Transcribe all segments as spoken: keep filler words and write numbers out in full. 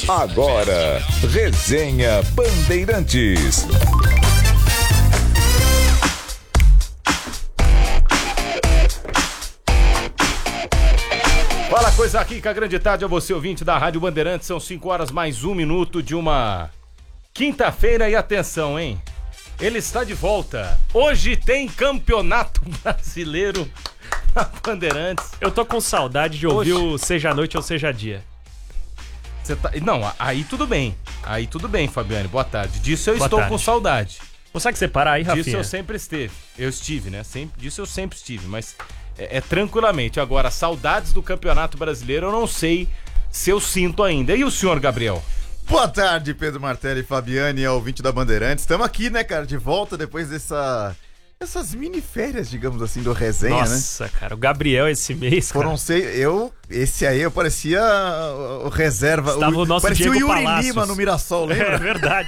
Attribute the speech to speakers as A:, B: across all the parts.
A: Agora, Resenha Bandeirantes.
B: Fala coisa aqui, que a grande tarde a você, ouvinte da Rádio Bandeirantes. São cinco horas mais um minuto de uma quinta-feira e atenção, hein? Ele está de volta. Hoje tem Campeonato Brasileiro na Bandeirantes.
C: Eu tô com saudade de ouvir
B: Oxe.
C: o Seja Noite ou Seja Dia.
B: Você tá... Não, aí tudo bem. Aí tudo bem, Fabiane. Boa tarde. Disso eu
C: Boa
B: estou
C: tarde.
B: com saudade.
C: Consegue separar aí, Rafinha?
B: Disso eu sempre esteve. Eu estive, né? Sempre... Disso eu sempre estive, mas é, é tranquilamente. Agora, saudades do Campeonato Brasileiro eu não sei se eu sinto ainda. E o senhor, Gabriel?
D: Boa tarde, Pedro Martelli, Fabiane, ouvinte da Bandeirantes. Estamos aqui, né, cara, de volta depois dessa... essas mini férias, digamos assim, do Resenha,
C: Nossa,
D: né?
C: Nossa, cara, o Gabriel esse mês, cara.
D: Foram seis, eu, esse aí eu parecia o reserva,
C: Estava o nosso
D: parecia
C: Diego
D: o Yuri
C: Palacios.
D: Lima no Mirassol, lembra?
C: É verdade.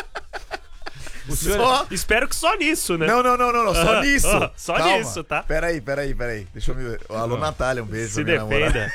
B: O senhor...
D: Só...
C: Espero que só nisso, né?
D: Não, não, não, não, não, só
C: Ah,
D: nisso.
C: ah, só
D: Calma.
C: nisso, tá?
D: Peraí, peraí, peraí. Deixa eu me... Alô, Natália, um beijo
C: Se
D: pra minha
C: defenda.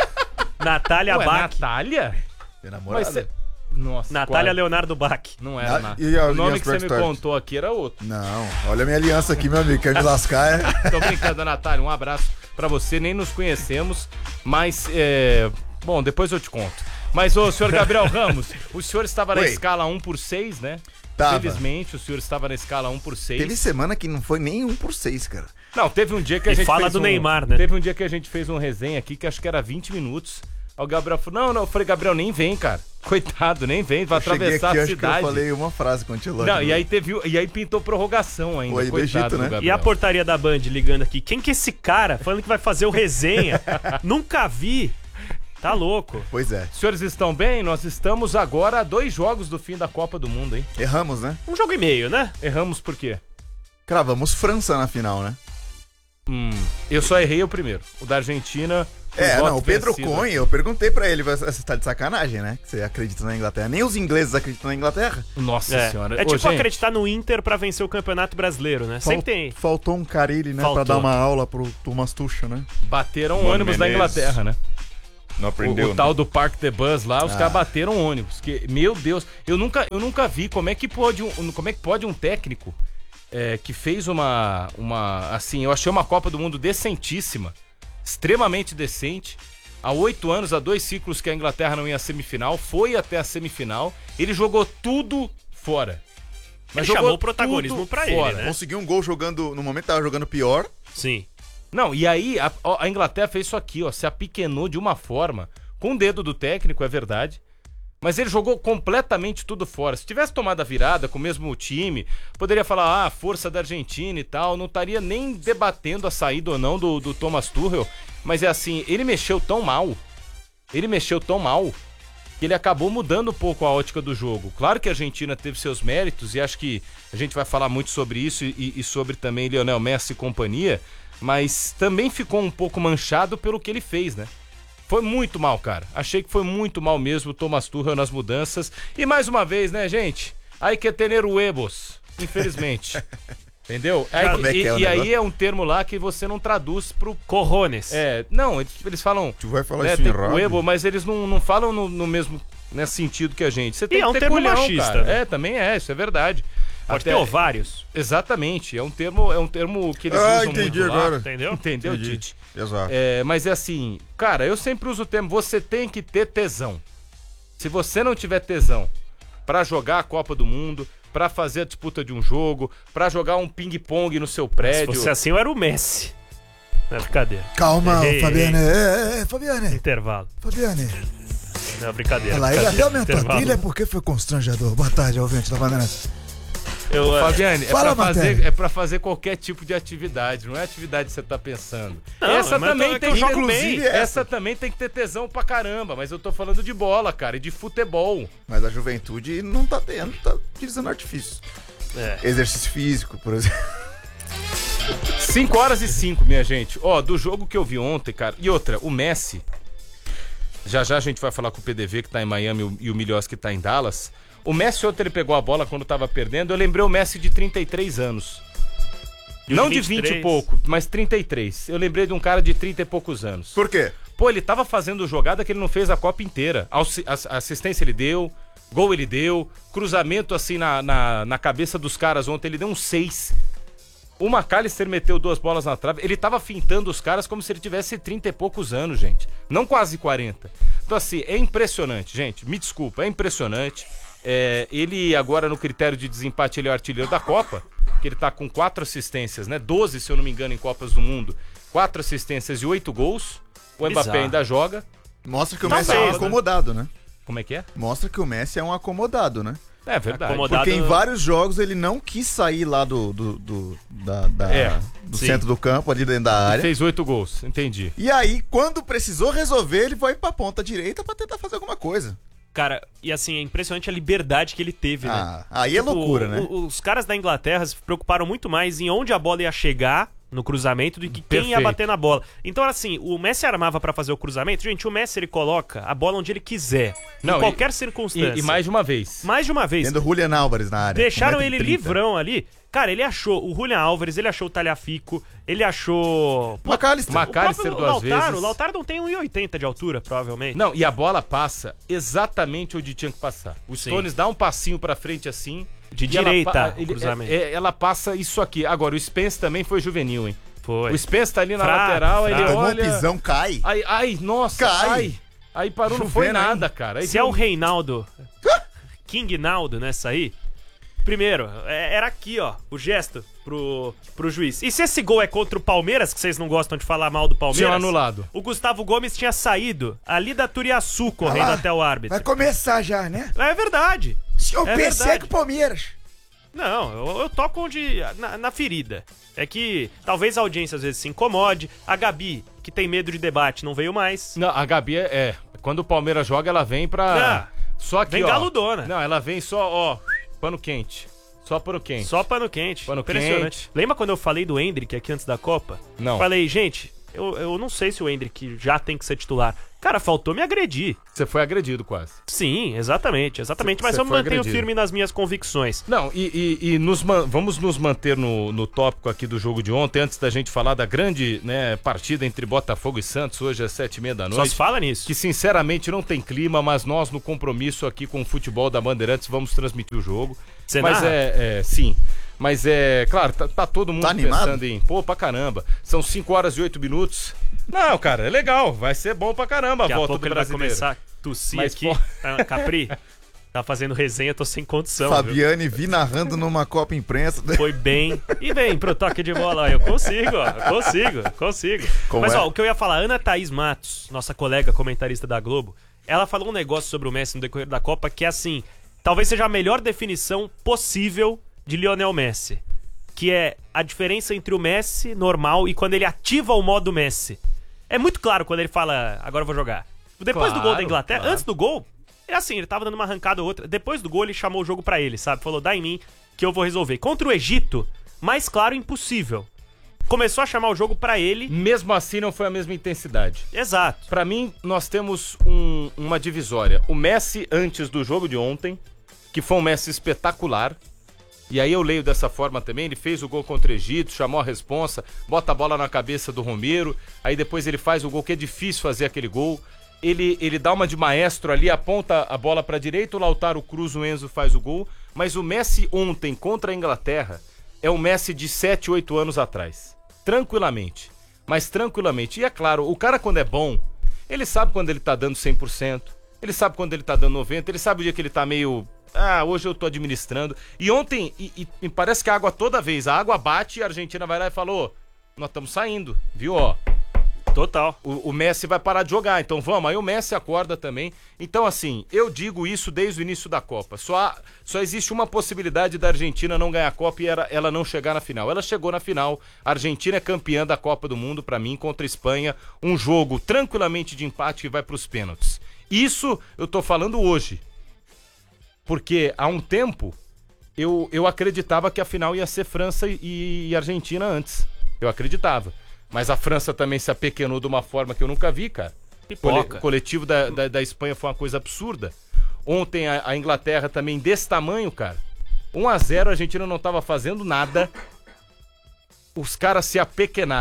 C: Natália
B: Ué,
C: Bach.
B: Natália?
D: Minha namorada.
B: Mas cê... Nossa,
C: Natália
B: quase.
C: Leonardo Bach.
B: Não era,
D: Ah,
B: nada.
D: e a
B: O nome
D: aliança
B: que você me
D: Start?
B: contou aqui era outro.
D: Não, olha a minha aliança aqui, meu amigo. Quer me lascar, é?
B: Tô brincando, Natália. Um abraço pra você. Nem nos conhecemos, mas, é... bom, depois eu te conto. Mas, ô, senhor Gabriel Ramos, o senhor estava na
D: Oi.
B: escala um por seis, né?
D: Tava.
B: Felizmente, o senhor estava na escala um por seis.
D: Teve semana que não foi nem um por seis, cara.
B: Não, teve um dia que a
C: E
B: gente
C: fala
B: fez
C: do
B: um...
C: Neymar, né?
B: Teve um dia que a gente fez um resenha aqui que acho que era vinte minutos. Aí o Gabriel falou, não, não. Eu falei, Gabriel, nem vem, cara. Coitado, nem vem. Vai
D: Eu cheguei
B: atravessar
D: aqui,
B: a
D: acho que eu
B: cidade.
D: falei uma frase com o Antilote.
B: Não, e aí teve, e aí pintou prorrogação ainda.
D: Foi do
B: Coitado
D: Egito,
B: do
D: né?
B: Gabriel.
C: E a portaria da Band ligando aqui. Quem que é esse cara falando que vai fazer o resenha? Nunca vi. Tá louco.
D: Pois é.
B: Os senhores estão bem? Nós estamos agora a dois jogos do fim da Copa do Mundo, hein?
D: Erramos, né?
C: Um jogo e meio, né?
B: Erramos por quê?
D: Cravamos França na final, né?
B: Hum, eu só errei o primeiro. O da Argentina.
D: É,
B: voto
D: não, o Pedro
B: vencido.
D: Cunha, eu perguntei pra ele, você tá de sacanagem, né? Que você acredita na Inglaterra. Nem os ingleses acreditam na Inglaterra.
B: Nossa
C: É,
B: senhora.
C: é
B: Ô,
C: tipo
B: gente,
C: acreditar no Inter pra vencer o Campeonato Brasileiro, né?
D: Fal-
C: Sempre tem.
D: Faltou um Carille, né?
C: Faltou.
D: Pra dar uma aula pro Thomas Tuchel, né?
B: bateram
E: Mano
B: ônibus da
E: Menezes.
B: Inglaterra, né?
E: Não
B: O,
E: aprendeu,
B: o tal
E: né?
B: do Park the Bus lá, os
D: Ah.
B: caras bateram ônibus. Que, meu Deus, eu nunca, eu nunca vi como é que pode um, como é que pode um técnico é, que fez uma, uma. Assim, eu achei uma Copa do Mundo decentíssima, extremamente decente. Há oito anos, há dois ciclos que a Inglaterra não ia à semifinal, foi até a semifinal, ele jogou tudo fora.
C: Ele
B: jogou
C: chamou o protagonismo
B: tudo
C: pra ele,
B: fora.
C: né?
D: Conseguiu um gol jogando. No momento tava jogando pior.
C: Sim.
B: Não, e aí a, a Inglaterra fez isso aqui, ó, se apequenou de uma forma, com o dedo do técnico, é verdade, mas ele jogou completamente tudo fora. Se tivesse tomado a virada com o mesmo time, poderia falar, ah, força da Argentina e tal, não estaria nem debatendo a saída ou não do, do Thomas Tuchel, mas é assim, ele mexeu tão mal, ele mexeu tão mal, que ele acabou mudando um pouco a ótica do jogo. Claro que a Argentina teve seus méritos, e acho que a gente vai falar muito sobre isso, e, e sobre também Lionel Messi e companhia, mas também ficou um pouco manchado pelo que ele fez, né? Foi muito mal, cara. Achei que foi muito mal mesmo o Thomas Tuchel nas mudanças. E mais uma vez, né, gente? Hay que tener huevos, infelizmente. Entendeu? Aí,
D: Como é que
B: e
D: é o
B: e aí
D: negócio?
B: é um termo lá que você não traduz pro...
C: Corrones.
B: É, não, eles, eles falam...
D: Tu vai falar
B: né,
D: isso em
B: tem
D: rádio?
B: huevo, mas eles não, não falam no, no mesmo né, sentido que a gente. Você tem
C: E
B: que
C: é um
B: ter
C: termo
B: culhão,
C: machista,
B: cara.
C: né?
B: É, também é, isso é verdade.
C: Pode
B: Até-
C: ter ovários.
B: Exatamente, é um termo, é um termo que eles
D: Ah,
B: usam
D: entendi
B: muito lá.
D: agora.
C: Entendeu?
B: Entendeu,
D: Entendi.
B: Tite?
D: Exato.
B: É, mas é assim, cara, eu sempre uso o termo, você tem que ter tesão. Se você não tiver tesão pra jogar a Copa do Mundo, pra fazer a disputa de um jogo, pra jogar um ping-pong no seu
C: Se
B: prédio...
C: fosse assim, eu era o Messi. Não é brincadeira.
F: Calma,
C: Ei, ei,
F: Fabiane. É, é, Fabiane.
C: Intervalo.
F: Fabiane.
C: Não, brincadeira.
F: Olha lá, ele até
C: brincadeira.
F: aumentou a
C: Intervalo.
F: trilha porque foi constrangedor. Boa tarde, ouvinte da Bandeirantes.
C: Eu, é,
B: Fabiane, é
F: Fala,
B: pra, fazer,
F: Matéria.
B: é pra fazer qualquer tipo de atividade, não é atividade que você tá pensando.
C: Não,
B: essa
C: mas
B: também
C: eu-
B: tem
C: eu
B: que
C: jogo
B: ter,
C: bem.
B: essa também tem que ter tesão pra caramba, mas eu tô falando de bola, cara, e de futebol.
D: Mas a juventude não tá tendo, tá utilizando artifício.
C: é.
D: Exercício físico, por exemplo.
B: cinco horas e cinco, minha gente. Ó, do jogo que eu vi ontem, cara. E outra, o Messi. Já já a gente vai falar com o P D V que tá em Miami e o Milhós que tá em Dallas. O Messi ontem ele pegou a bola quando tava perdendo. Eu lembrei o Messi de trinta e três anos.
C: E o
B: Não
C: de
B: de
C: vinte e
B: vinte e
C: três?
B: pouco, mas trinta e três. Eu lembrei de um cara de trinta e poucos anos.
D: Por quê?
B: Pô, ele tava fazendo jogada que ele não fez a Copa inteira. Assi- ass- assistência ele deu, gol ele deu, cruzamento assim na, na, na cabeça dos caras ontem, ele deu um seis. O McAllister meteu duas bolas na trave, ele tava fintando os caras como se ele tivesse trinta e poucos anos, gente. Não quase quarenta. Então assim, é impressionante, gente. Me desculpa, é impressionante. É, ele agora no critério de desempate ele é o artilheiro da Copa, que ele tá com quatro assistências, né? doze, se eu não me engano, em Copas do Mundo. Quatro assistências e oito gols. O Mbappé
C: Bizarro.
B: ainda joga.
D: Mostra que o
C: Tá
D: Messi é um
C: mesmo, né?
D: acomodado, né?
B: Como é que é?
D: Mostra que o Messi é um acomodado, né?
B: É verdade.
C: Acomodado.
D: Porque em vários jogos ele não quis sair lá do, do, do, da, da-
B: É,
D: do
C: sim.
D: centro do campo, ali dentro da
B: Ele
D: área.
B: fez oito gols, entendi.
D: E aí, quando precisou resolver, ele foi pra ponta direita pra tentar fazer alguma coisa.
C: Cara, e assim, é impressionante a liberdade que ele teve, né?
D: Ah, aí é
C: Tipo,
D: loucura, né?
C: o- os caras da Inglaterra se preocuparam muito mais em onde a bola ia chegar no cruzamento do que quem ia
B: Perfeito.
C: bater na bola. Então, assim, o Messi armava pra fazer o cruzamento. Gente, o Messi ele coloca a bola onde ele quiser,
B: Não,
C: em qualquer
B: e-
C: circunstância.
B: E, e mais de uma vez.
C: Mais de uma vez.
D: Tendo o Julian Álvares na área.
C: Deixaram
D: um
C: ele
D: metro e trinta.
C: livrão ali. Cara, ele achou o Julian Álvares, ele achou o Talhafico, ele achou...
D: O McAllister.
B: Mac-
C: O próprio
B: McAllister duas
C: Lautaro,
B: vezes.
C: o Lautaro não tem um e oitenta de altura, provavelmente.
B: Não, e a bola passa exatamente onde tinha que passar. O
C: Sim.
B: Stones dá um passinho pra frente assim.
C: De
B: e ela
C: direita,
B: pa-
C: o
B: ele-
C: cruzamento.
B: é- é- ela passa isso aqui. Agora, o Spence também foi juvenil, hein?
C: Foi.
B: O Spence tá ali na
C: Fraco,
B: lateral,
C: fraco.
B: ele
D: Tomou
B: olha...
D: um pisão, cai.
B: Ai, ai, nossa,
D: Cai.
B: ai. Aí parou, não foi
D: Chovendo, hein?
B: nada, cara. Aí
C: Se
B: deu-
C: é o Reinaldo, King Naldo nessa aí, primeiro, é- era aqui, ó, o gesto pro, pro juiz. E se esse gol é contra o Palmeiras, que vocês não gostam de falar mal do Palmeiras?
B: Tinha anulado.
C: O Gustavo Gomes tinha saído ali da Turiaçu, correndo
F: Ah lá,
C: até o árbitro.
F: Vai começar já, né?
C: É verdade.
F: Senhor
C: É
F: persegue
C: verdade.
F: o Palmeiras.
C: Não, eu, eu toco onde. Na, na ferida. É que talvez a audiência às vezes se incomode. A Gabi, que tem medo de debate, não veio mais.
B: Não, a Gabi é... é, quando o Palmeiras joga, ela vem pra...
C: Ah,
B: só aqui,
C: vem
B: ó.
C: galudona.
B: Não, ela vem só, ó, pano quente. Só pano quente.
C: Só pano quente.
B: Pano
C: Impressionante.
B: quente.
C: Lembra quando eu falei do Endrick aqui antes da Copa?
B: Não.
C: Falei, gente, eu, eu não sei se o Endrick já tem que ser titular. Cara, faltou me agredir.
B: Você foi agredido quase.
C: Sim, exatamente, exatamente.
B: Cê-
C: Mas
B: cê
C: eu me
B: foi
C: mantenho
B: agredido.
C: firme nas minhas convicções.
B: Não, e, e- e nos man- vamos nos manter no, no tópico aqui do jogo de ontem, antes da gente falar da grande, né, partida entre Botafogo e Santos, hoje às sete e meia da
C: Só
B: noite.
C: se fala nisso.
B: Que sinceramente não tem clima, mas nós no compromisso aqui com o futebol da Bandeirantes vamos transmitir o jogo.
C: Você
B: mas
C: narra?
B: é, é, sim. Mas é, claro, tá, tá todo mundo
D: Tá animado?
B: pensando em, pô, pra caramba. São cinco horas e oito minutos. Não, cara, é legal, vai ser bom pra caramba
C: Daqui
B: a
C: a
B: volta
C: pouco
B: do
C: ele vai
B: brasileiro.
C: começar a tossir
B: Mas,
C: aqui.
B: pô-
C: Ah, Capri, tá fazendo resenha, tô sem condição. viu?
D: Fabiane vi narrando numa Copa Imprensa.
C: Foi bem. E vem pro toque de bola. ó, Eu consigo, ó. Eu consigo, consigo.
D: Como
C: Mas
D: é?
C: ó, o que eu ia falar, Ana Thaís Matos, nossa colega comentarista da Globo, ela falou um negócio sobre o Messi no decorrer da Copa que é assim, talvez seja a melhor definição possível de Lionel Messi. Que é a diferença entre o Messi normal e quando ele ativa o modo Messi. É muito claro quando ele fala, agora eu vou jogar. Depois do gol da
B: Claro,
C: Inglaterra,
B: claro.
C: antes do gol, é assim, ele tava dando uma arrancada ou outra. Depois do gol, ele chamou o jogo pra ele, sabe? Falou, dá em mim que eu vou resolver. Contra o Egito, mais claro, impossível. Começou a chamar o jogo pra ele.
B: Mesmo assim não foi a mesma intensidade.
C: Exato.
B: Pra mim, nós temos um- uma divisória. O Messi antes do jogo de ontem, que foi um Messi espetacular. E aí eu leio dessa forma também, ele fez o gol contra o Egito, chamou a responsa, bota a bola na cabeça do Romero, aí depois ele faz o gol, que é difícil fazer aquele gol. Ele, ele dá uma de maestro ali, aponta a bola pra direita, o Lautaro cruza, o Enzo faz o gol. Mas o Messi ontem contra a Inglaterra é o Messi de sete, oito anos atrás. Tranquilamente. Mas tranquilamente. E é claro, o cara quando é bom, ele sabe quando ele tá dando cem por cento, ele sabe quando ele tá dando noventa por cento, ele sabe o dia que ele tá meio... Ah, hoje eu tô administrando. E ontem, e, e- e parece que a água toda vez, a água bate e a Argentina vai lá e falou, nós estamos saindo, viu, ó.
C: Total.
B: O, o Messi vai parar de jogar, então vamos. Aí o Messi acorda também. Então, assim, eu digo isso desde o início da Copa. Só, há- só existe uma possibilidade da Argentina não ganhar a Copa e era, ela não chegar na final. Ela chegou na final. A Argentina é campeã da Copa do Mundo, pra mim, contra a Espanha. Um jogo tranquilamente de empate que vai pros pênaltis. Isso eu tô falando hoje. Porque há um tempo eu, eu acreditava que a final ia ser França e, e Argentina antes. Eu acreditava. Mas a França também se apequenou de uma forma que eu nunca vi, cara.
C: Pipoca.
B: Cole- O coletivo da, da, da Espanha foi uma coisa absurda. Ontem a, a Inglaterra também desse tamanho, cara. um a zero, a Argentina não tava fazendo nada. Os caras se apequenaram.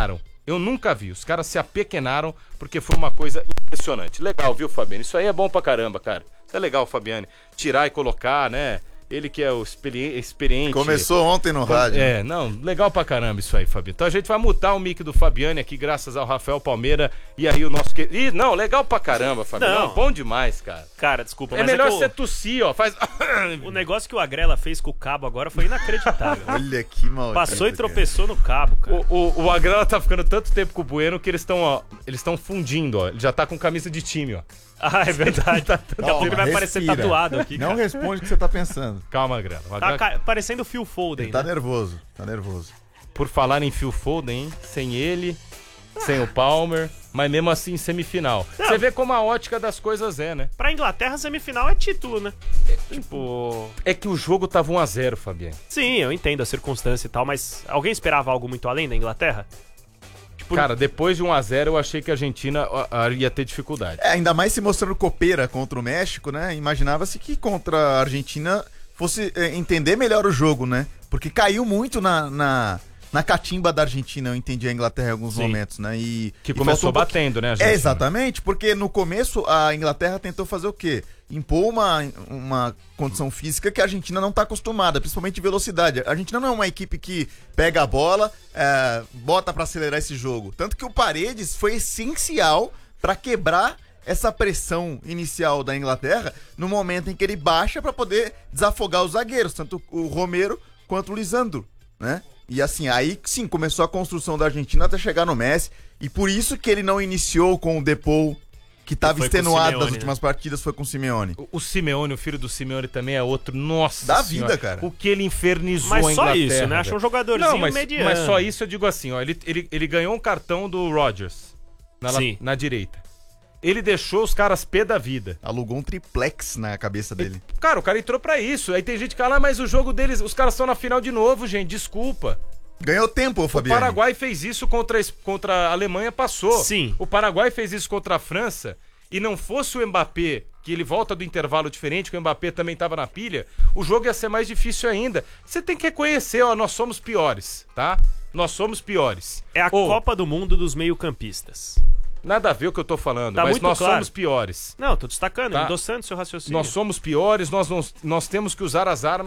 B: Eu nunca vi. Os caras se apequenaram porque foi uma coisa impressionante. Legal, viu, Fabiano? Isso aí é bom pra caramba, cara. Isso é legal, Fabiane. Tirar e colocar, né? Ele que é o experi- experiente.
D: Começou ontem no rádio.
B: É, não, legal pra caramba isso aí, Fabiano. Então a gente vai mutar o mic do Fabiane aqui, graças ao Rafael Palmeira. E aí o nosso... Que... Ih, não, legal pra caramba, Fabiano.
C: Não.
B: Não, bom demais, cara.
C: Cara, desculpa,
B: É
C: mas
B: melhor
C: é que
B: você
C: o,
B: tossir, ó. Faz...
C: o negócio que o Agrela fez com o cabo agora foi inacreditável.
D: Olha que maldito.
C: Passou e
D: cara.
C: tropeçou no cabo, cara.
B: O, o, o Agrela tá ficando tanto tempo com o Bueno que eles estão, ó, eles estão fundindo, ó. Ele já tá com camisa de time, ó.
C: Ah, é verdade. Daqui a pouco ele vai aparecer
D: respira.
C: tatuado aqui,
D: Não
C: cara.
D: responde o que você tá pensando.
B: Calma, Agrela. O
C: Tá
B: Agrela-
C: ca- parecendo o Phil Foden,
D: Ele tá
C: né?
D: nervoso, tá nervoso.
B: Por falar em Phil Foden, hein? Sem ele, sem o Palmer, mas mesmo assim semifinal.
C: Não.
B: Você vê como a ótica das coisas é, né?
C: Pra Inglaterra, semifinal é título, né? Tipo...
B: É que o jogo tava um a zero, Fabiano.
C: Sim, eu entendo a circunstância e tal, mas alguém esperava algo muito além da Inglaterra? Tipo,
B: Cara, depois de um a zero eu achei que a Argentina ó, ó, ia ter dificuldade.
D: É, ainda mais se mostrando copeira contra o México, né? Imaginava-se que contra a Argentina fosse é, entender melhor o jogo, né? Porque caiu muito na, na, na catimba da Argentina, eu entendi a Inglaterra em alguns
C: Sim.
D: momentos, né? E,
B: Que
D: e
B: começou
D: faltou um pouquinho-
B: batendo, né,
D: É,
B: Argentina?
D: exatamente, porque no começo a Inglaterra tentou fazer o quê? Impor uma, uma condição física que a Argentina não está acostumada, principalmente de velocidade. A Argentina não é uma equipe que pega a bola, é, bota para acelerar esse jogo. Tanto que o Paredes foi essencial para quebrar essa pressão inicial da Inglaterra no momento em que ele baixa para poder desafogar os zagueiros, tanto o Romero quanto o Lisandro, né? E assim, aí sim, começou a construção da Argentina até chegar no Messi, e por isso que ele não iniciou com o Depou, que estava
C: foi com o
D: extenuado
C: Simeone,
D: nas últimas partidas, foi com o Simeone.
B: O, o Simeone, o filho do Simeone também é outro. Nossa
D: Da
B: senhora,
D: vida, cara.
B: O que ele infernizou
C: Mas
B: a
C: só
B: Inglaterra.
C: isso, né? Achou um
B: velho.
C: jogadorzinho
B: Não, mas,
C: mediano.
B: mas só isso eu digo assim, ó. Ele, ele, ele ganhou um cartão do Rodgers na, la-
C: Sim.
B: na direita. Ele deixou os caras pé da vida.
D: Alugou um triplex na cabeça dele.
B: Cara, o cara entrou pra isso. Aí tem gente que fala, ah, mas o jogo deles, os caras estão na final de novo, gente. Desculpa.
D: Ganhou tempo,
B: O
D: Fabiano.
B: Paraguai fez isso contra, a Es- contra a Alemanha, passou.
C: Sim.
B: O Paraguai fez isso contra a França. E não fosse o Mbappé, que ele volta do intervalo diferente, que o Mbappé também tava na pilha, o jogo ia ser mais difícil ainda. Você tem que reconhecer, ó, nós somos piores, tá? Nós somos piores.
C: É a
B: Ô,
C: Copa do Mundo dos meio-campistas.
B: Nada a ver o que eu tô falando,
C: Tá
B: mas
C: muito
B: nós
C: claro.
B: somos piores.
C: Não, tô destacando,
B: Tá.
C: endossando seu raciocínio.
B: Nós somos piores, nós, não, nós temos que usar as armas